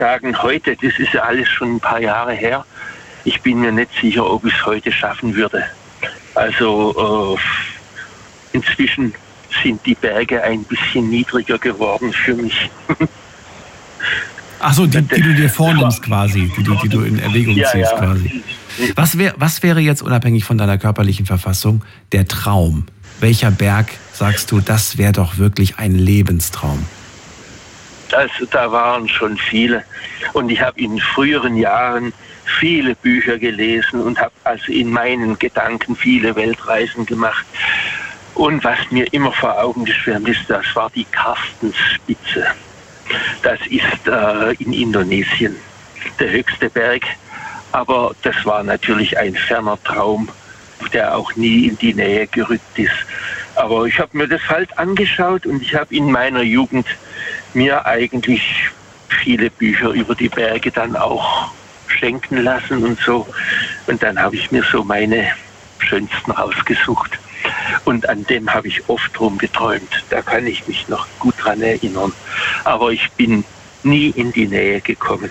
sagen, heute, das ist ja alles schon ein paar Jahre her, ich bin mir nicht sicher, ob ich es heute schaffen würde. Also inzwischen sind die Berge ein bisschen niedriger geworden für mich. Ach so, die du dir vornimmst quasi, die du in Erwägung ziehst quasi. Was wäre jetzt unabhängig von deiner körperlichen Verfassung der Traum? Welcher Berg, sagst du, das wäre doch wirklich ein Lebenstraum? Also da waren schon viele. Und ich habe in früheren Jahren viele Bücher gelesen und habe also in meinen Gedanken viele Weltreisen gemacht. Und was mir immer vor Augen geschwärmt ist, das war die Karstensspitze. Das ist in Indonesien der höchste Berg. Aber das war natürlich ein ferner Traum, der auch nie in die Nähe gerückt ist. Aber ich habe mir das halt angeschaut und ich habe in meiner Jugend mir eigentlich viele Bücher über die Berge dann auch schenken lassen und so. Und dann habe ich mir so meine schönsten rausgesucht. Und an dem habe ich oft drum geträumt. Da kann ich mich noch gut dran erinnern. Aber ich bin nie in die Nähe gekommen.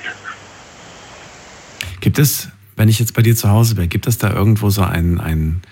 Gibt es, wenn ich jetzt bei dir zu Hause bin, gibt es da irgendwo so ein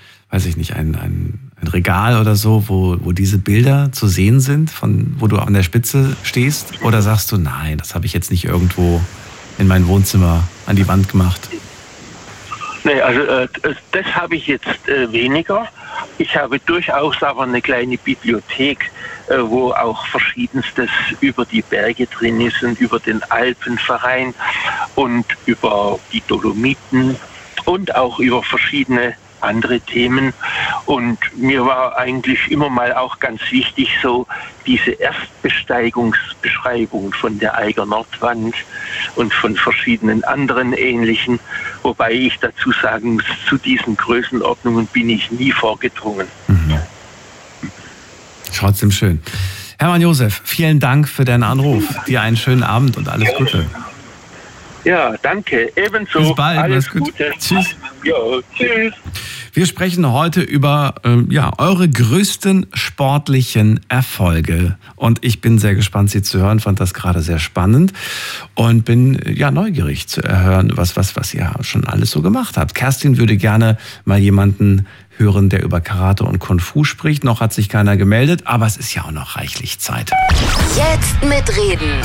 Regal oder so, wo diese Bilder zu sehen sind, wo du an der Spitze stehst? Oder sagst du, nein, das habe ich jetzt nicht irgendwo in mein Wohnzimmer an die Wand gemacht? Nee, also das habe ich jetzt weniger. Ich habe durchaus aber eine kleine Bibliothek, wo auch Verschiedenstes über die Berge drin ist und über den Alpenverein und über die Dolomiten und auch über verschiedene andere Themen. Und mir war eigentlich immer mal auch ganz wichtig, so diese Erstbesteigungsbeschreibung von der Eiger Nordwand und von verschiedenen anderen ähnlichen, wobei ich dazu sagen muss, zu diesen Größenordnungen bin ich nie vorgedrungen. Mhm. Trotzdem schön. Hermann Josef, vielen Dank für deinen Anruf. Dir einen schönen Abend und alles Gute. Ja, danke. Ebenso. Bis bald. Alles Gute. Tschüss. Ja, tschüss. Wir sprechen heute über eure größten sportlichen Erfolge. Und ich bin sehr gespannt, Sie zu hören. Fand das gerade sehr spannend und bin neugierig zu hören, was ihr schon alles so gemacht habt. Kerstin würde gerne mal jemanden hören, der über Karate und Kung Fu spricht. Noch hat sich keiner gemeldet, aber es ist ja auch noch reichlich Zeit. Jetzt mitreden.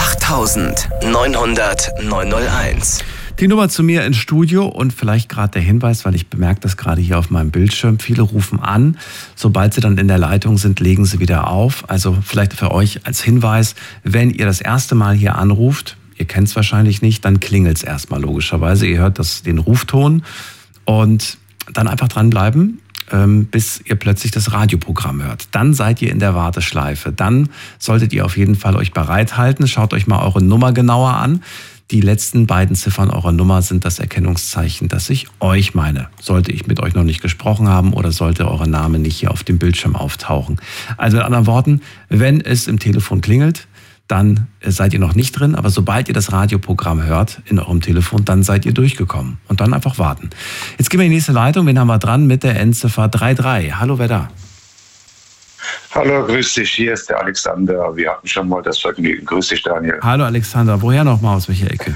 08900 901. Die Nummer zu mir ins Studio und vielleicht gerade der Hinweis, weil ich bemerke das gerade hier auf meinem Bildschirm. Viele rufen an. Sobald sie dann in der Leitung sind, legen sie wieder auf. Also vielleicht für euch als Hinweis, wenn ihr das erste Mal hier anruft, ihr kennt es wahrscheinlich nicht, dann klingelt es erstmal logischerweise. Ihr hört den Rufton und dann einfach dranbleiben, bis ihr plötzlich das Radioprogramm hört. Dann seid ihr in der Warteschleife. Dann solltet ihr auf jeden Fall euch bereithalten. Schaut euch mal eure Nummer genauer an. Die letzten beiden Ziffern eurer Nummer sind das Erkennungszeichen, dass ich euch meine. Sollte ich mit euch noch nicht gesprochen haben oder sollte euer Name nicht hier auf dem Bildschirm auftauchen. Also mit anderen Worten, wenn es im Telefon klingelt, dann seid ihr noch nicht drin. Aber sobald ihr das Radioprogramm hört in eurem Telefon, dann seid ihr durchgekommen. Und dann einfach warten. Jetzt gehen wir in die nächste Leitung. Wen haben wir dran mit der Endziffer 33? Hallo, wer da? Hallo, grüß dich, hier ist der Alexander. Wir hatten schon mal das Vergnügen. Grüß dich, Daniel. Hallo, Alexander. Woher nochmal? Aus welcher Ecke?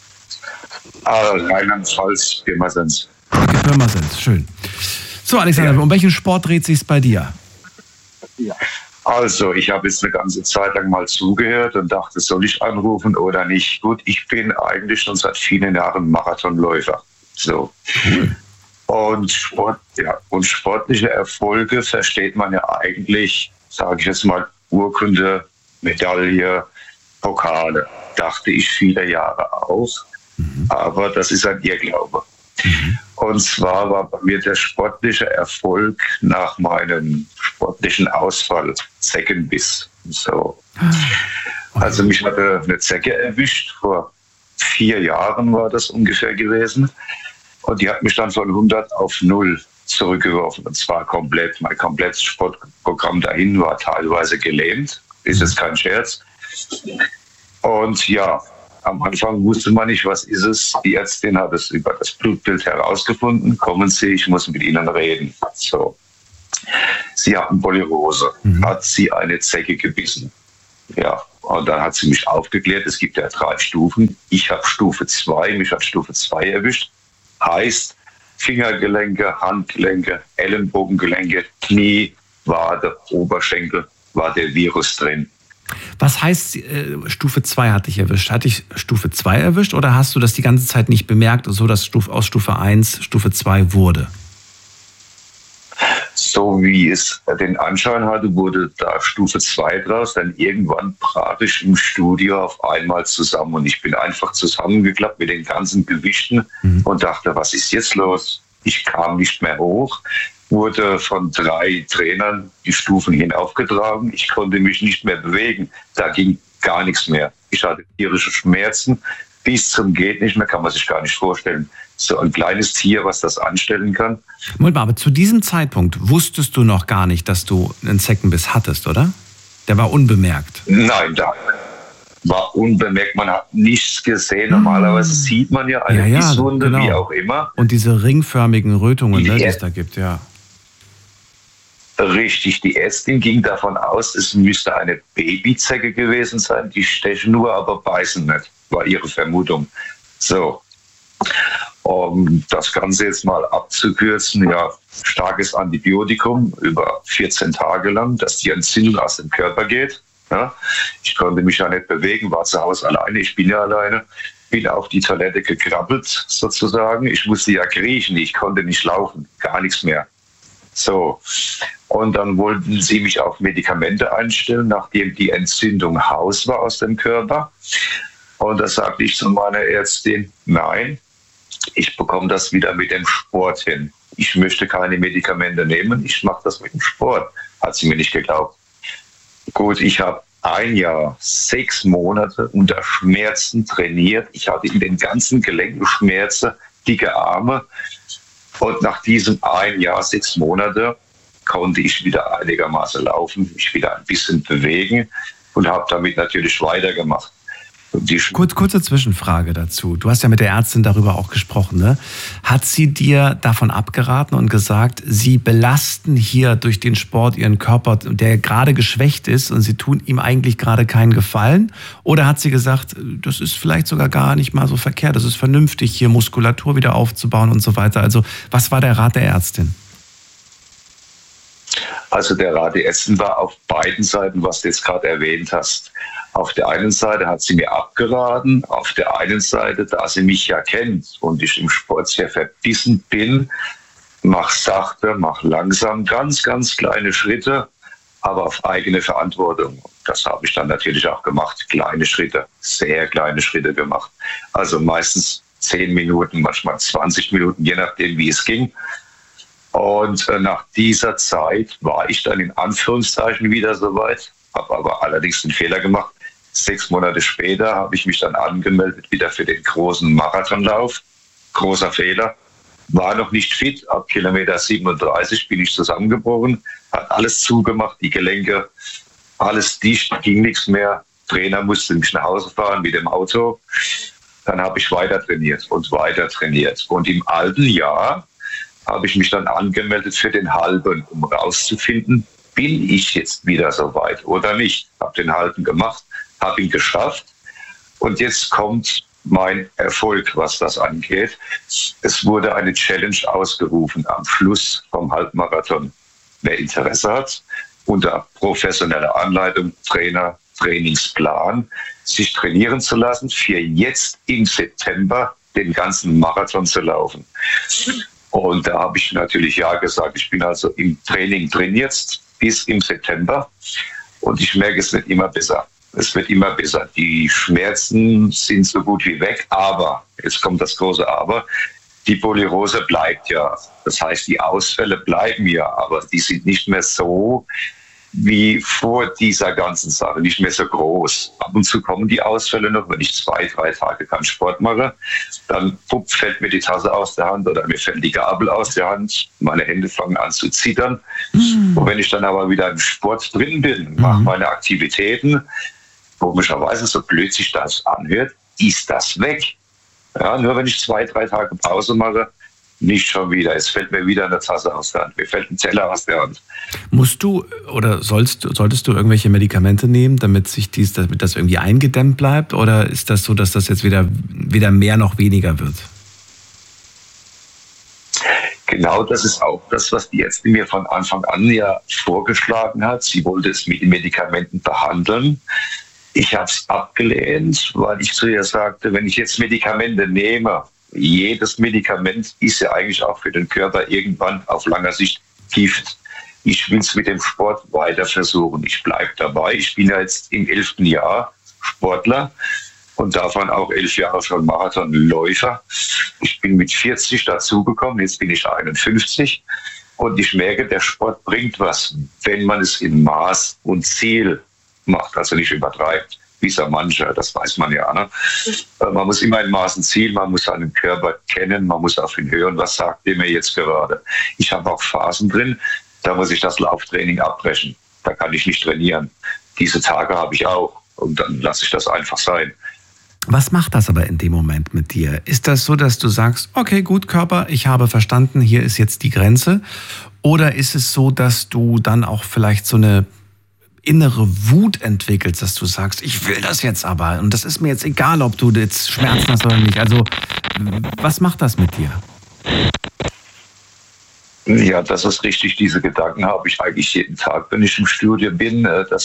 Rheinland-Pfalz, Pirmasens. Pirmasens, schön. So, Alexander, ja. Um welchen Sport dreht sich's bei dir? Ja. Also, ich habe jetzt eine ganze Zeit lang mal zugehört und dachte, soll ich anrufen oder nicht? Gut, ich bin eigentlich schon seit vielen Jahren Marathonläufer. So. Cool. Und sportliche Erfolge versteht man ja eigentlich, sage ich jetzt mal, Urkunde, Medaille, Pokale. Dachte ich viele Jahre auch. Aber das ist ein Irrglaube. Und zwar war bei mir der sportliche Erfolg nach meinem sportlichen Ausfall Zeckenbiss. So. Also mich hatte eine Zecke erwischt, vor 4 Jahren war das ungefähr gewesen. Und die hat mich dann von 100 auf 0 zurückgeworfen. Und zwar komplett. Mein komplettes Sportprogramm dahin war teilweise gelähmt. Ist jetzt kein Scherz. Und ja, am Anfang wusste man nicht, was ist es. Die Ärztin hat es über das Blutbild herausgefunden. Kommen Sie, ich muss mit Ihnen reden. So. Sie hatten Polyporose. Hat sie eine Zecke gebissen. Ja, Und dann hat sie mich aufgeklärt, es gibt ja 3 Stufen. Ich habe Stufe 2, mich hat Stufe 2 erwischt. Heißt, Fingergelenke, Handgelenke, Ellenbogengelenke, Knie, Wade, Oberschenkel, war der Virus drin. Was heißt, Stufe 2 hat dich erwischt? Hat dich Stufe 2 erwischt oder hast du das die ganze Zeit nicht bemerkt, so dass aus Stufe 1 Stufe 2 wurde? So wie es den Anschein hatte, wurde da Stufe 2 draus. Dann irgendwann brach ich im Studio auf einmal zusammen. Und ich bin einfach zusammengeklappt mit den ganzen Gewichten und dachte, was ist jetzt los? Ich kam nicht mehr hoch, wurde von 3 Trainern die Stufen hinaufgetragen. Ich konnte mich nicht mehr bewegen. Da ging gar nichts mehr. Ich hatte tierische Schmerzen. Bis zum geht nicht mehr, kann man sich gar nicht vorstellen. So ein kleines Tier, was das anstellen kann. Moment mal, aber zu diesem Zeitpunkt wusstest du noch gar nicht, dass du einen Zeckenbiss hattest, oder? Der war unbemerkt. Nein, da war unbemerkt. Man hat nichts gesehen. Normalerweise sieht man ja eine Bisswunde, genau, wie auch immer. Und diese ringförmigen Rötungen, die es da gibt, ja. Richtig, die Ärztin ging davon aus, es müsste eine Babyzecke gewesen sein. Die stechen nur, aber beißen nicht, war ihre Vermutung. So, um das Ganze jetzt mal abzukürzen, ja, starkes Antibiotikum über 14 Tage lang, dass die Entzündung aus dem Körper geht. Ja. Ich konnte mich ja nicht bewegen, war zu Hause alleine, ich bin ja alleine, bin auf die Toilette gekrabbelt sozusagen. Ich musste ja kriechen, ich konnte nicht laufen, gar nichts mehr. So, und dann wollten sie mich auf Medikamente einstellen, nachdem die Entzündung raus war aus dem Körper. Und da sagte ich zu meiner Ärztin, nein, ich bekomme das wieder mit dem Sport hin. Ich möchte keine Medikamente nehmen, ich mache das mit dem Sport. Hat sie mir nicht geglaubt. Gut, ich habe 1 Jahr, 6 Monate unter Schmerzen trainiert. Ich hatte in den ganzen Gelenken Schmerzen, dicke Arme. Und nach diesem 1 Jahr, 6 Monate konnte ich wieder einigermaßen laufen, mich wieder ein bisschen bewegen und habe damit natürlich weitergemacht. Kurze Zwischenfrage dazu. Du hast ja mit der Ärztin darüber auch gesprochen, ne? Hat sie dir davon abgeraten und gesagt, sie belasten hier durch den Sport ihren Körper, der gerade geschwächt ist und sie tun ihm eigentlich gerade keinen Gefallen? Oder hat sie gesagt, das ist vielleicht sogar gar nicht mal so verkehrt, das ist vernünftig, hier Muskulatur wieder aufzubauen und so weiter? Also was war der Rat der Ärztin? Also der Rat der Ärztin war auf beiden Seiten, was du jetzt gerade erwähnt hast. Auf der einen Seite hat sie mir abgeraten, auf der einen Seite, da sie mich ja kennt und ich im Sport sehr verbissen bin, mach sachte, mach langsam, ganz, ganz kleine Schritte, aber auf eigene Verantwortung. Das habe ich dann natürlich auch gemacht, kleine Schritte, sehr kleine Schritte gemacht. Also meistens 10 Minuten, manchmal 20 Minuten, je nachdem, wie es ging. Und nach dieser Zeit war ich dann in Anführungszeichen wieder soweit, habe aber allerdings einen Fehler gemacht. 6 Monate später habe ich mich dann angemeldet wieder für den großen Marathonlauf. Großer Fehler. War noch nicht fit. Ab Kilometer 37 bin ich zusammengebrochen. Hat alles zugemacht, die Gelenke, alles dicht, ging nichts mehr. Trainer musste mich nach Hause fahren mit dem Auto. Dann habe ich weiter trainiert und weiter trainiert. Und im alten Jahr habe ich mich dann angemeldet für den halben, um rauszufinden, bin ich jetzt wieder so weit oder nicht. Habe den halben gemacht, habe ihn geschafft und jetzt kommt mein Erfolg, was das angeht. Es wurde eine Challenge ausgerufen am Schluss vom Halbmarathon. Wer Interesse hat, unter professioneller Anleitung, Trainer, Trainingsplan, sich trainieren zu lassen, für jetzt im September den ganzen Marathon zu laufen. Und da habe ich natürlich ja gesagt. Ich bin also im Training trainiert bis im September und ich merke, es wird immer besser. Es wird immer besser. Die Schmerzen sind so gut wie weg, aber, jetzt kommt das große Aber, die Polyrose bleibt ja. Das heißt, die Ausfälle bleiben ja, aber die sind nicht mehr so wie vor dieser ganzen Sache, nicht mehr so groß. Ab und zu kommen die Ausfälle noch, wenn ich 2, 3 Tage keinen Sport mache, dann fällt mir die Tasse aus der Hand oder mir fällt die Gabel aus der Hand, meine Hände fangen an zu zittern. Und wenn ich dann aber wieder im Sport drin bin, mache meine Aktivitäten, komischerweise, so blöd sich das anhört, ist das weg. Ja, nur wenn ich 2, 3 Tage Pause mache, nicht schon wieder. Es fällt mir wieder eine Tasse aus der Hand. Mir fällt ein Teller aus der Hand. Musst du oder solltest du irgendwelche Medikamente nehmen, damit das irgendwie eingedämmt bleibt? Oder ist das so, dass das jetzt weder mehr noch weniger wird? Genau, das ist auch das, was die Ärztin mir von Anfang an ja vorgeschlagen hat. Sie wollte es mit Medikamenten behandeln. Ich habe es abgelehnt, weil ich zu ihr sagte, wenn ich jetzt Medikamente nehme, jedes Medikament ist ja eigentlich auch für den Körper irgendwann auf langer Sicht Gift. Ich will es mit dem Sport weiter versuchen. Ich bleibe dabei. Ich bin ja jetzt im 11. Jahr Sportler und davon auch 11 Jahre schon Marathonläufer. Ich bin mit 40 dazugekommen, jetzt bin ich 51 und ich merke, der Sport bringt was, wenn man es in Maß und Ziel macht, also nicht übertreibt, wie es ja manche, das weiß man ja. Ne? Man muss immer in Maß und Ziel, man muss seinen Körper kennen, man muss auf ihn hören, was sagt er mir jetzt gerade. Ich habe auch Phasen drin, da muss ich das Lauftraining abbrechen, da kann ich nicht trainieren. Diese Tage habe ich auch und dann lasse ich das einfach sein. Was macht das aber in dem Moment mit dir? Ist das so, dass du sagst, okay, gut, Körper, ich habe verstanden, hier ist jetzt die Grenze? Oder ist es so, dass du dann auch vielleicht so eine innere Wut entwickelst, dass du sagst, ich will das jetzt aber und das ist mir jetzt egal, ob du jetzt Schmerzen hast oder nicht? Also, was macht das mit dir? Ja, das ist richtig. Diese Gedanken habe ich eigentlich jeden Tag, wenn ich im Studio bin.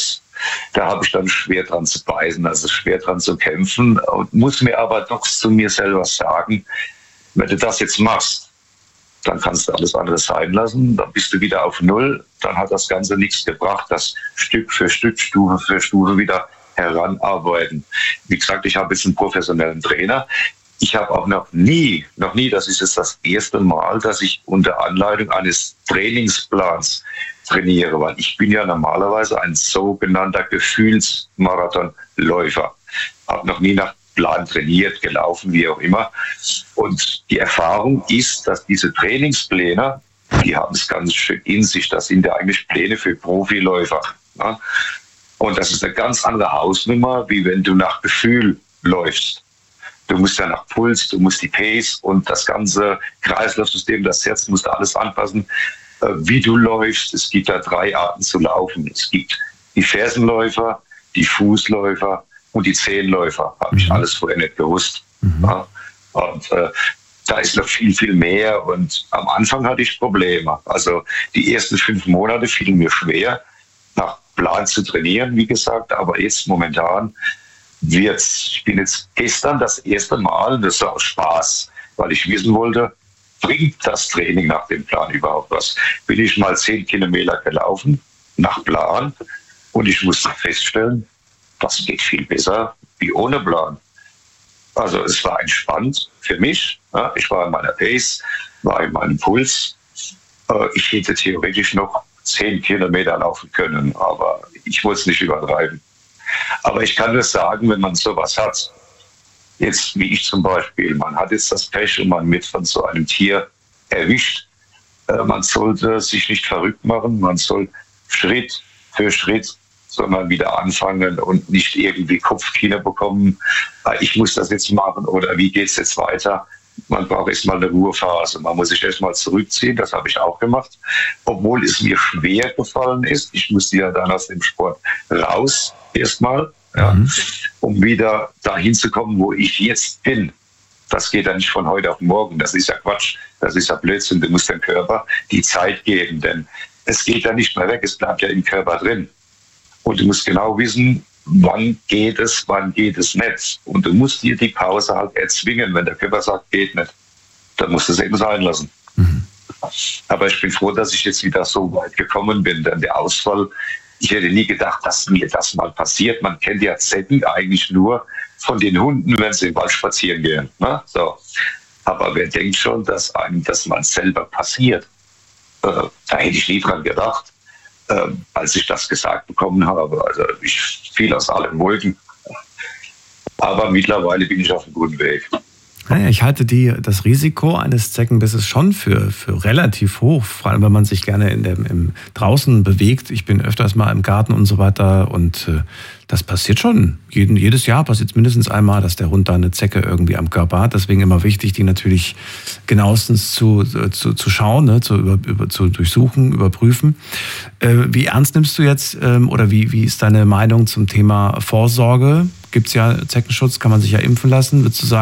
Da habe ich dann schwer dran zu beißen, also schwer dran zu kämpfen und muss mir aber doch zu mir selber sagen, wenn du das jetzt machst, dann kannst du alles andere sein lassen, dann bist du wieder auf Null, dann hat das Ganze nichts gebracht, das Stück für Stück, Stufe für Stufe wieder heranarbeiten. Wie gesagt, ich habe jetzt einen professionellen Trainer. Ich habe auch noch nie, das ist jetzt das erste Mal, dass ich unter Anleitung eines Trainingsplans trainiere, weil ich bin ja normalerweise ein sogenannter Gefühlsmarathonläufer. Habe noch nie nach Plan trainiert, gelaufen, wie auch immer. Und die Erfahrung ist, dass diese Trainingspläne, die haben es ganz schön in sich. Das sind ja eigentlich Pläne für Profiläufer. Ne? Und das ist eine ganz andere Hausnummer, wie wenn du nach Gefühl läufst. Du musst ja nach Puls, du musst die Pace und das ganze Kreislaufsystem, das Herz, musst du alles anpassen, wie du läufst. Es gibt da 3 Arten zu laufen. Es gibt die Fersenläufer, die Fußläufer und die Zehenläufer. Habe ich alles vorher nicht gewusst. Ja? Und da ist noch viel, viel mehr. Und am Anfang hatte ich Probleme. Also die ersten 5 Monate fielen mir schwer, nach Plan zu trainieren, wie gesagt. Aber jetzt momentan ich bin jetzt gestern das erste Mal, das war aus Spaß, weil ich wissen wollte, bringt das Training nach dem Plan überhaupt was? Bin ich mal 10 Kilometer gelaufen, nach Plan, und ich musste feststellen, das geht viel besser wie ohne Plan. Also es war entspannt für mich. Ja, ich war in meiner Pace, war in meinem Puls. Ich hätte theoretisch noch 10 Kilometer laufen können, aber ich wollte es nicht übertreiben. Aber ich kann nur sagen, wenn man sowas hat, jetzt wie ich zum Beispiel, man hat jetzt das Pech und man wird von so einem Tier erwischt, man sollte sich nicht verrückt machen, man soll Schritt für Schritt, sondern wieder anfangen und nicht irgendwie Kopfkino bekommen, ich muss das jetzt machen oder wie geht es jetzt weiter. Man braucht erstmal eine Ruhephase, man muss sich erstmal zurückziehen, das habe ich auch gemacht, obwohl es mir schwer gefallen ist. Ich musste ja dann aus dem Sport raus erstmal, ja, um wieder dahin zu kommen, wo ich jetzt bin. Das geht ja nicht von heute auf morgen, das ist ja Quatsch, das ist ja Blödsinn. Du musst dem Körper die Zeit geben, denn es geht ja nicht mehr weg, es bleibt ja im Körper drin. Und du musst genau wissen, wann geht es nicht. Und du musst dir die Pause halt erzwingen. Wenn der Körper sagt, geht nicht, dann musst du es eben sein lassen. Aber ich bin froh, dass ich jetzt wieder so weit gekommen bin, denn der Ausfall, ich hätte nie gedacht, dass mir das mal passiert. Man kennt ja Zecken eigentlich nur von den Hunden, wenn sie im Wald spazieren gehen. Ne? So. Aber wer denkt schon, dass einem das mal selber passiert? Da hätte ich nie dran gedacht. Als ich das gesagt bekommen habe. Also ich fiel aus allen Wolken. Aber mittlerweile bin ich auf einem guten Weg. Naja, ich halte das Risiko eines Zeckenbisses schon für relativ hoch, vor allem wenn man sich gerne im draußen bewegt. Ich bin öfters mal im Garten und so weiter und das passiert schon. Jedes Jahr passiert es mindestens einmal, dass der Hund da eine Zecke irgendwie am Körper hat. Deswegen immer wichtig, die natürlich genauestens zu schauen, ne, zu durchsuchen, überprüfen. Wie ernst nimmst du jetzt oder wie ist deine Meinung zum Thema Vorsorge? Gibt es ja Zeckenschutz, kann man sich ja impfen lassen. Würdest du sagen,